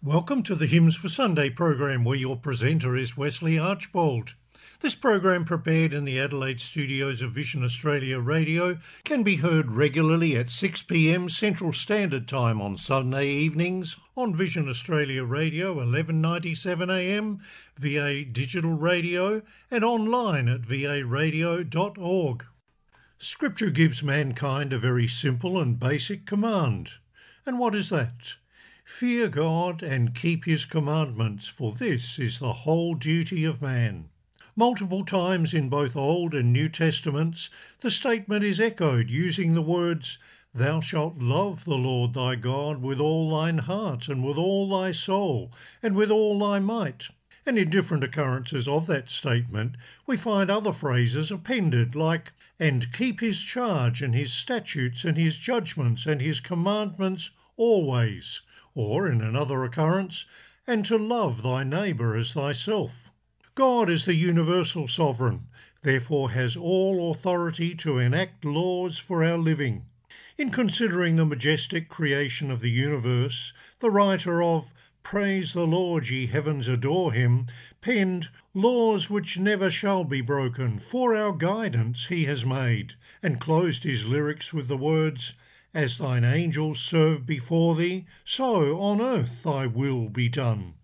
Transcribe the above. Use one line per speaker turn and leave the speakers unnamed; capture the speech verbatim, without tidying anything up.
Welcome to the Hymns for Sunday program, where your presenter is Wesley Archbold. This program, prepared in the Adelaide studios of Vision Australia Radio, can be heard regularly at six p m Central Standard Time on Sunday evenings on Vision Australia Radio, eleven ninety-seven a m, V A Digital Radio, and online at v a radio dot org. Scripture gives mankind a very simple and basic command. And what is that? Fear God and keep his commandments, for this is the whole duty of man. Multiple times in both Old and New Testaments, the statement is echoed using the words, "Thou shalt love the Lord thy God with all thine heart, and with all thy soul, and with all thy might." And in different occurrences of that statement, we find other phrases appended like, "and keep his charge and his statutes and his judgments and his commandments always," or in another occurrence, "and to love thy neighbour as thyself." God is the universal sovereign, therefore has all authority to enact laws for our living. In considering the majestic creation of the universe, the writer of "Praise the Lord, ye heavens, adore him," penned, "Laws which never shall be broken, for our guidance he has made," and closed his lyrics with the words, "As thine angels serve before thee, so on earth thy will be done."